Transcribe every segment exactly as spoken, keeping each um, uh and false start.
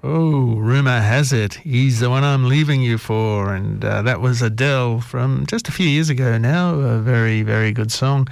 Oh, rumour has it he's the one I'm leaving you for, and uh, that was Adele from just a few years ago now. A very, very good song.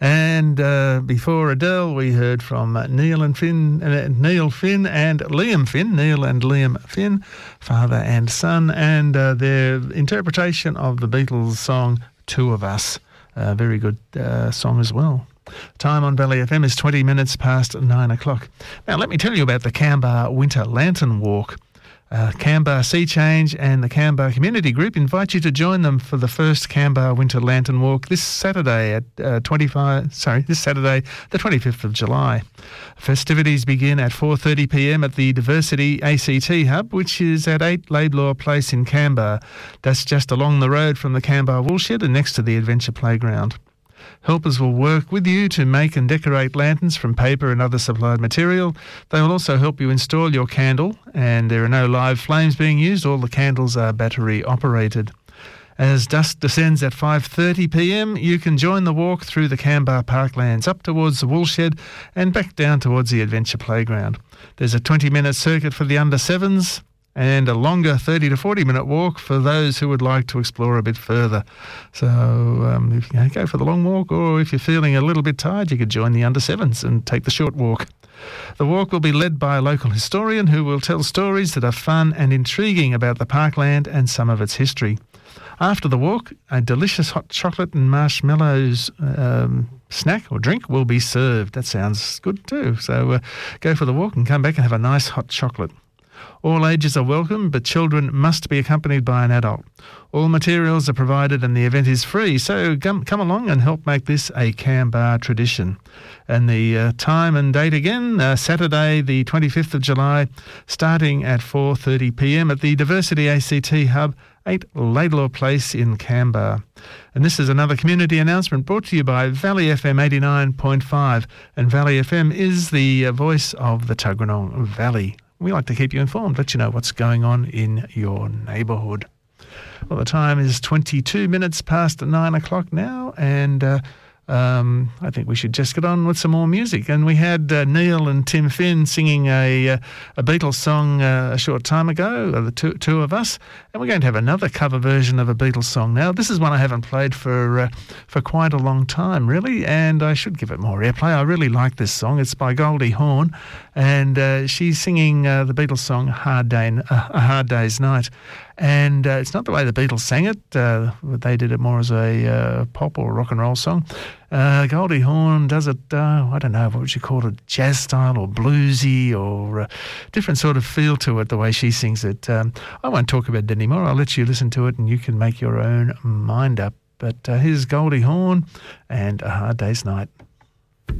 And uh, before Adele, we heard from Neil and Finn, uh, Neil Finn and Liam Finn, Neil and Liam Finn, father and son, and uh, their interpretation of the Beatles song "Two of Us." A very good uh, song as well. Time on Valley F M is twenty minutes past nine o'clock. Now, let me tell you about the Canberra Winter Lantern Walk. Uh, Canberra Sea Change and the Canberra Community Group invite you to join them for the first Canberra Winter Lantern Walk this Saturday at uh, twenty-five. Sorry, this Saturday, the twenty-fifth of July. Festivities begin at four thirty p m at the Diversity A C T Hub, which is at eight Laidlaw Place in Canberra. That's just along the road from the Canberra Woolshed and next to the Adventure Playground. Helpers will work with you to make and decorate lanterns from paper and other supplied material. They will also help you install your candle, and there are no live flames being used. All the candles are battery operated. As dusk descends at five thirty p m, you can join the walk through the Canberra Parklands up towards the Woolshed and back down towards the Adventure Playground. There's a twenty minute circuit for the under sevens and a longer thirty to forty minute walk for those who would like to explore a bit further. So um, if you go for the long walk, or if you're feeling a little bit tired, you could join the under sevens and take the short walk. The walk will be led by a local historian who will tell stories that are fun and intriguing about the parkland and some of its history. After the walk, a delicious hot chocolate and marshmallows um, snack or drink will be served. That sounds good too. So uh, go for the walk and come back and have a nice hot chocolate. All ages are welcome, but children must be accompanied by an adult. All materials are provided and the event is free, so come, come along and help make this a Canberra tradition. And the uh, time and date again, uh, Saturday the twenty-fifth of July, starting at four thirty p m at the Diversity A C T Hub, eight Laidlaw Place in Canberra. And this is another community announcement brought to you by Valley F M eighty-nine point five, and Valley F M is the uh, voice of the Tuggeranong Valley. We like to keep you informed, let you know what's going on in your neighbourhood. Well, the time is twenty-two minutes past nine o'clock now, and uh, um, I think we should just get on with some more music. And we had uh, Neil and Tim Finn singing a, uh, a Beatles song uh, a short time ago, uh, the two, two of us, and we're going to have another cover version of a Beatles song now. This is one I haven't played for uh, for quite a long time, really, and I should give it more airplay. I really like this song. It's by Goldie Hawn, and uh, she's singing uh, the Beatles song Hard Day, uh, A Hard Day's Night. And uh, it's not the way the Beatles sang it. Uh, they did it more as a uh, pop or rock and roll song. Uh, Goldie Hawn does it, uh, I don't know, what would you call it, jazz style or bluesy or uh, different sort of feel to it, the way she sings it. Um, I won't talk about it anymore. I'll let you listen to it and you can make your own mind up. But uh, here's Goldie Hawn and A Hard Day's Night.